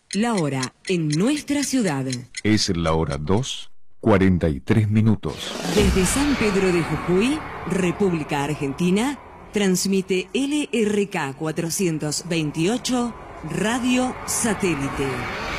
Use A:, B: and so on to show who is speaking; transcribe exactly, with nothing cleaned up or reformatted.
A: La hora en nuestra ciudad.
B: Es la hora dos, cuarenta y tres minutos.
A: Desde San Pedro de Jujuy, República Argentina, transmite L R K cuatrocientos veintiocho Radio Satélite.